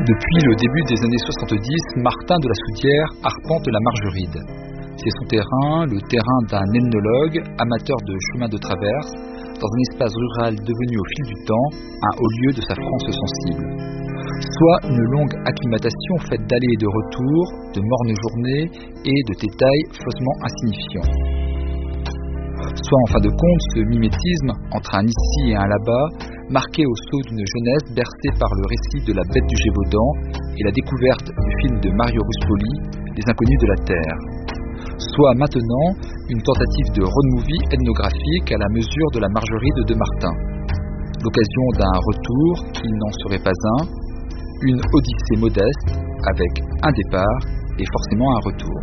Depuis le début des années 70, Martin de la Soudière arpente la Margeride. C'est son terrain, le terrain d'un ethnologue, amateur de chemins de traverse, dans un espace rural devenu au fil du temps un haut lieu de sa France sensible. Soit une longue acclimatation faite d'allées et de retours, de mornes journées et de détails faussement insignifiants. Soit en fin de compte ce mimétisme entre un ici et un là-bas, marqué au sceau d'une jeunesse bercée par le récit de la Bête du Gévaudan et la découverte du film de Mario Ruspoli, Les Inconnus de la Terre. Soit maintenant une tentative de road movie ethnographique à la mesure de la Margeride de Martin. L'occasion d'un retour qui n'en serait pas un, une odyssée modeste avec un départ et forcément un retour.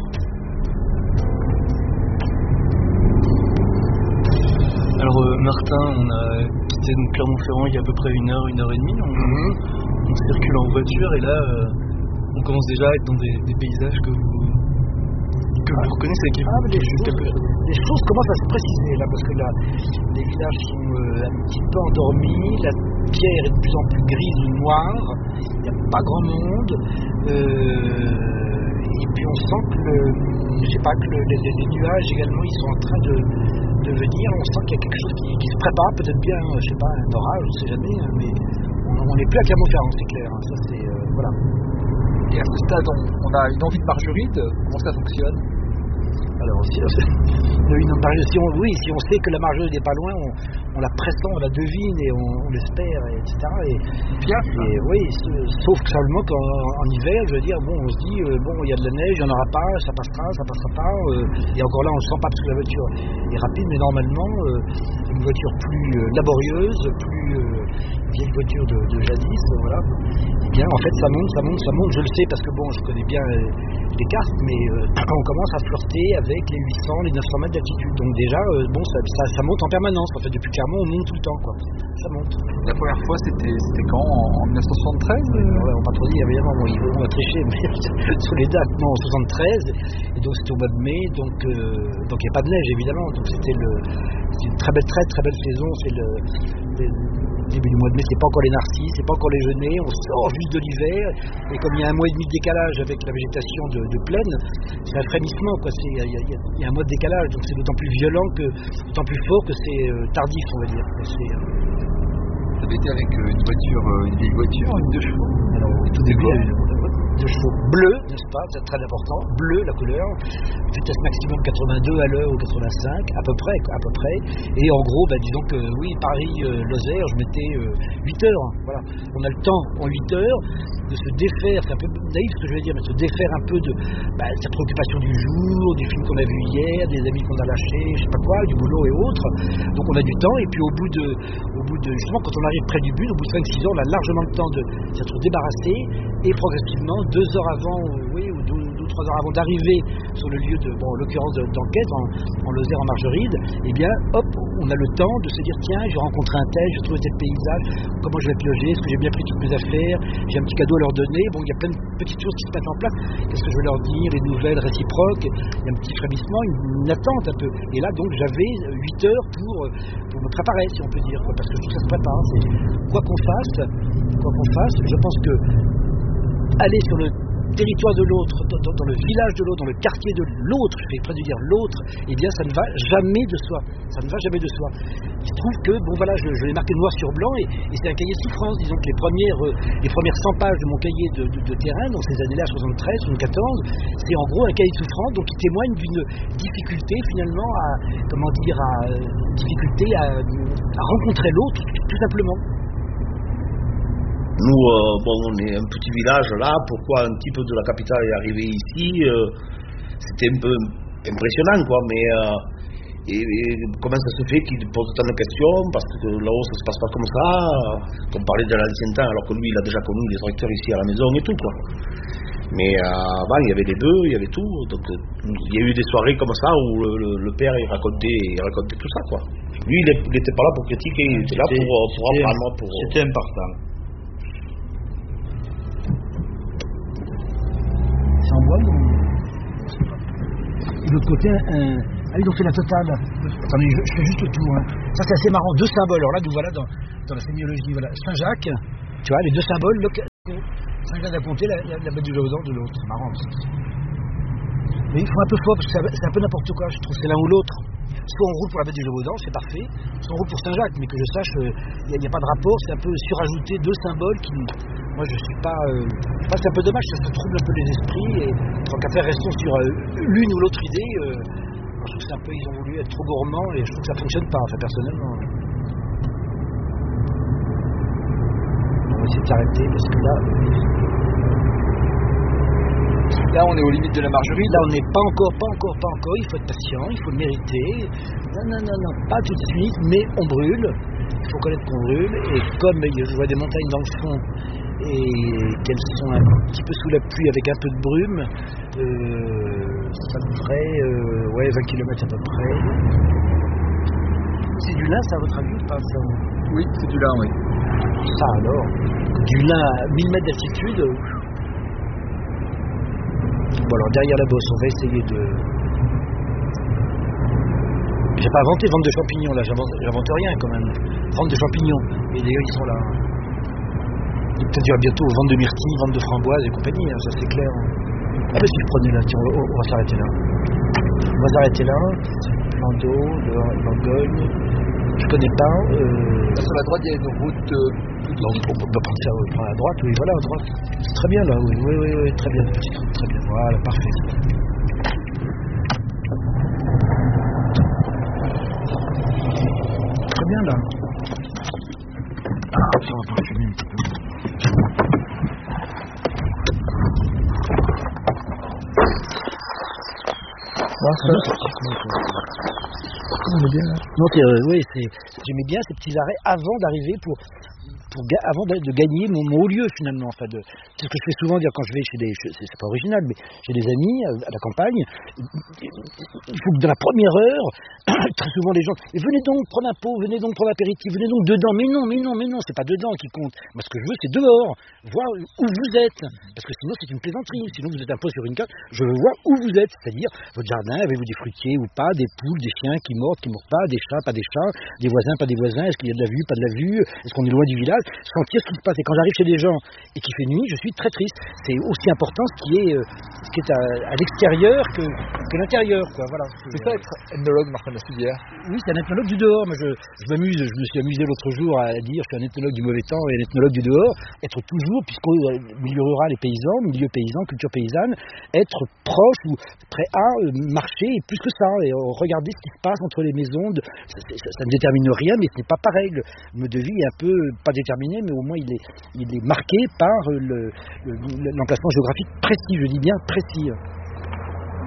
Alors Martin, on a quitté donc Clermont-Ferrand il y a à peu près 1 heure, 1 heure et demie. On circule en voiture et là on commence déjà à être dans des paysages que vous reconnaissez. Les choses commencent à se préciser là parce que là les villages sont un petit peu endormis, la pierre est de plus en plus grise ou noire, il n'y a pas grand monde. Et puis on sent que les nuages également ils sont en train de venir, on sent qu'il y a quelque chose qui se prépare, peut-être bien, je sais pas, un orage, je sais jamais, mais on n'est plus à Clermont-Ferrand, c'est clair, ça c'est, voilà. Et à ce stade, on a une envie de Margeride, comment ça fonctionne? Alors, si on sait que la Margeride n'est pas loin, on la pressent, on la devine et on l'espère, etc. Oui, sauf que seulement qu'en hiver, je veux dire, on se dit, il y a de la neige, il n'y en aura pas, ça passera pas. Et encore là, on ne le sent pas parce que la voiture est rapide, mais normalement, une voiture plus laborieuse, plus vieille voiture de jadis, voilà. Et bien, en fait, ça monte, je le sais parce que je connais bien les cartes, mais on commence à flirter avec les 800, les 900 mètres d'altitude. Donc déjà, ça monte en permanence. En fait, depuis Clermont, on monte tout le temps, quoi. Ça monte. La première fois, c'était quand? En 1973? On va trop dire, évidemment, on va tricher, mais sur les dates, non, en 73. Et donc c'était au mois de mai, donc il n'y a pas de neige, évidemment. Donc c'était une très belle saison. C'est le début du mois de mai, c'est pas encore les narcisses, c'est pas encore les genêts, on sort juste de l'hiver, et comme il y a 1 mois et demi de décalage avec la végétation de plaine, c'est un frémissement, quoi. Il y a 1 mois de décalage, donc c'est d'autant plus violent, d'autant plus fort que c'est tardif, on va dire. Ça avait été avec une vieille voiture, une 2 chevaux? Alors au tout début, 2 chevaux bleus, n'est-ce pas, c'est très important, bleu la couleur, vitesse maximum 82 à l'heure ou 85, à peu près, et en gros, disons que oui, Paris-Lozère, je mettais 8 heures, voilà. On a le temps en 8 heures de se défaire, c'est un peu naïf ce que je vais dire, mais se défaire un peu de sa préoccupation du jour, du film qu'on a vu hier, des amis qu'on a lâchés, je sais pas quoi, du boulot et autres. Donc on a du temps, et puis au bout de justement, quand on arrive près du but, au bout de 5-6 heures, on a largement le temps de s'être débarrassé, et progressivement, 2 heures avant, ou 2 ou 3 heures avant d'arriver sur le lieu en l'occurrence d'enquête, en Lozère, en Margeride, eh bien, hop, on a le temps de se dire, tiens, j'ai rencontré un tel, j'ai trouvé tel paysage, comment je vais te loger, est-ce que j'ai bien pris toutes mes affaires, j'ai un petit cadeau à leur donner, il y a plein de petites choses qui se mettent en place, qu'est-ce que je vais leur dire, les nouvelles réciproques, il y a un petit frémissement, une attente un peu, et là, donc, j'avais 8 heures pour me préparer, si on peut dire, parce que tout ça se prépare, c'est quoi qu'on fasse, je pense que aller sur le territoire de l'autre, dans le village de l'autre, dans le quartier de l'autre, je vais près de dire l'autre, eh bien ça ne va jamais de soi. Il se trouve que, je l'ai marqué noir sur blanc, et c'est un cahier de souffrance. Disons que les premières 100 pages de mon cahier de terrain, dans ces années-là, 73, 74, c'est en gros un cahier de souffrance, donc qui témoigne d'une difficulté finalement à rencontrer l'autre, tout simplement. Nous, on est un petit village là, pourquoi un type de la capitale est arrivé ici, c'était un peu impressionnant, quoi, mais et comment ça se fait qu'il pose tant de questions, parce que là-haut ça se passe pas comme ça, qu'on parlait de l'ancien temps, alors que lui il a déjà connu les tracteurs ici à la maison et tout, quoi. Mais avant il y avait les bœufs, il y avait tout, donc il y a eu des soirées comme ça où le père il racontait tout ça, quoi. Lui il était pas là pour critiquer, il était là pour apprendre, c'était important. En bois, et de l'autre côté, ils ont fait la totale. Attendez, je fais juste le tour. Ça, c'est assez marrant. 2 symboles. Alors là, nous voilà dans la sémiologie. Voilà. Saint-Jacques, tu vois, les 2 symboles, Saint-Jacques-d'Aponté, la baie du Gévaudan de l'autre. C'est marrant. Mais il faut un peu fort parce que c'est un peu n'importe quoi. Je trouve que c'est l'un ou l'autre. Soit on roule pour la baie du Gévaudan, c'est parfait. Soit on roule pour Saint-Jacques, mais que je sache, il n'y a pas de rapport. C'est un peu surajouter deux symboles qui, moi, je suis pas. C'est un peu dommage, ça trouble un peu les esprits. Et tant qu'à faire, restons sur l'une ou l'autre idée. Je trouve que c'est un peu, ils ont voulu être trop gourmands et je trouve que ça fonctionne pas, enfin, personnellement. On va essayer de s'arrêter parce que là on est aux limites de la Margeride. Là on n'est pas encore, il faut être patient, il faut le mériter. Non, pas tout de suite, mais on brûle, il faut connaître qu'on brûle, et comme je vois des montagnes dans le fond, et qu'elles sont un petit peu sous la pluie avec un peu de brume, ça me ferait 20 km à peu près. C'est du lin ça à votre avis ou pas ça? Oui, c'est du lin, oui. Ça alors, du lin à 1000 mètres d'altitude. Bon alors derrière la bosse, on va essayer de... J'ai pas inventé vente de champignons là, j'invente rien quand même. Vente de champignons, et les gars ils sont là. Il peut-être y aura bientôt vente de myrtilles, vente de framboises et compagnie, hein, ça c'est clair. Ah bah si je prenais là, tiens, on va s'arrêter là. On va s'arrêter là, plan d'eau, l'Angogne, je connais pas. Là, sur la droite il y a une route... on peut prendre ça, on prend à droite, oui, voilà, à droite. C'est très bien là, oui, très bien, petite route, très bien, voilà, parfait. Très bien là. Ah, ça va pas fumer un petit peu. On est bien là. Non, j'aimais bien ces petits arrêts avant d'arriver avant de gagner mon haut lieu finalement. Enfin, c'est ce que je fais souvent dire quand je vais chez c'est pas original, mais j'ai des amis à la campagne. Il faut que dans la première heure, très souvent les gens, venez donc prendre un pot, venez donc prendre l'apéritif, venez donc dedans. Mais non, c'est pas dedans qui compte. Moi, ce que je veux, c'est dehors, voir où vous êtes. Parce que sinon, c'est une plaisanterie. Sinon, vous êtes un pot sur une carte. Je veux voir où vous êtes, c'est-à-dire votre jardin, avez-vous des fruitiers ou pas, des poules, des chiens qui mordent pas, des chats, pas des chats, des voisins, pas des voisins, est-ce qu'il y a de la vue, pas de la vue, est-ce qu'on est loin du village, sentir ce qui se passe. Et quand j'arrive chez des gens et qu'il fait nuit, je suis très triste. C'est aussi important ce qui est à l'extérieur que l'intérieur, quoi. Voilà. C'est ça être ethnologue, Martin de la Soudière? Oui, c'est un ethnologue du dehors. Moi, je m'amuse. Je me suis amusé l'autre jour à dire je suis un ethnologue du mauvais temps et un ethnologue du dehors. Être toujours, puisqu'au milieu rural et paysan, milieu paysan, culture paysanne, être proche ou prêt à marcher et plus que ça. Et regarder ce qui se passe entre les maisons. Ça ne détermine rien, mais ce n'est pas pareil. Le mode de vie est un peu, pas déterminé, mais au moins il est marqué par l'emplacement géographique précis. Je dis bien précis.